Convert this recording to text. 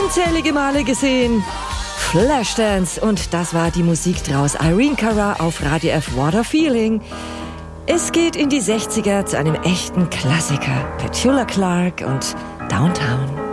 unzählige Male gesehen. Flashdance, und das war die Musik draus. Irene Cara auf Radio F, What a Feeling. Es geht in die 60er zu einem echten Klassiker. Petula Clark und Downtown.